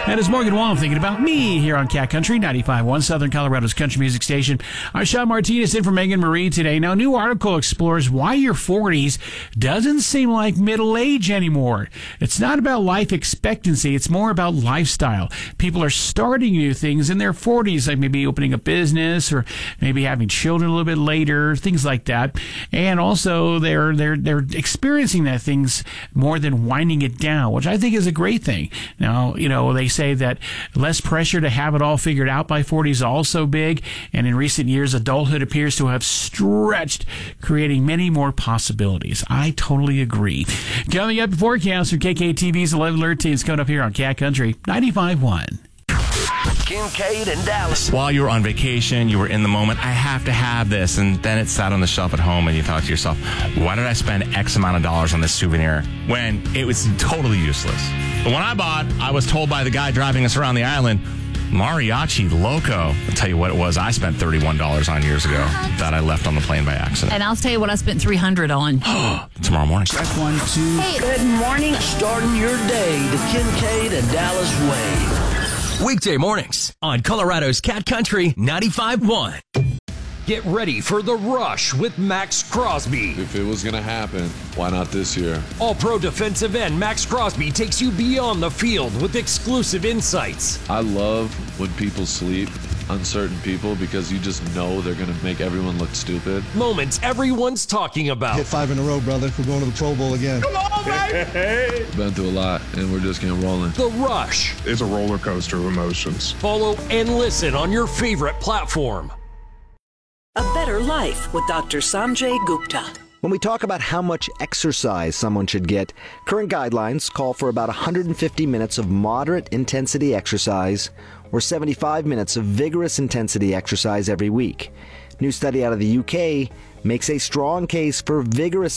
That is Morgan Wallen thinking about me here on Cat Country 95.1, Southern Colorado's country music station. I'm Sean Martinez in for Megan Marie today. Now, a new article explores why your 40s doesn't seem like middle age anymore. It's not about life expectancy. It's more about lifestyle. People are starting new things in their 40s, like maybe opening a business or maybe having children a little bit later, things like that. And also they're experiencing that things more than winding it down, which I think is a great thing. Now, they say that less pressure to have it all figured out by 40 is also big, and in recent years, adulthood appears to have stretched, creating many more possibilities. I totally agree. Coming up, the forecast from KKTV's 11 Alert Team is coming up here on Cat Country 95.1. Kincaid and Dallas. While you were on vacation, you were in the moment, I have to have this, and then it sat on the shelf at home, and you thought to yourself, why did I spend X amount of dollars on this souvenir when it was totally useless? But when I was told by the guy driving us around the island, Mariachi Loco. I'll tell you what it was I spent $31 on years ago that I left on the plane by accident. And I'll tell you what I spent $300 on. Tomorrow morning. Check 1, 2. Hey. Good morning. Starting your day the Kincaid and Dallas way. Weekday mornings on Colorado's Cat Country 95.1. Get ready for The Rush with Max Crosby. If it was going to happen, why not this year? All-pro defensive end Max Crosby takes you beyond the field with exclusive insights. I love when people sleep, uncertain people, because you just know they're going to make everyone look stupid. Moments everyone's talking about. Hit 5 in a row, brother. We're going to the Pro Bowl again. Come on, baby! Been through a lot, and we're just getting rolling. The Rush. It's a roller coaster of emotions. Follow and listen on your favorite platform. A Better Life with Dr. Sanjay Gupta. When we talk about how much exercise someone should get, current guidelines call for about 150 minutes of moderate intensity exercise or 75 minutes of vigorous intensity exercise every week. New study out of the UK makes a strong case for vigorous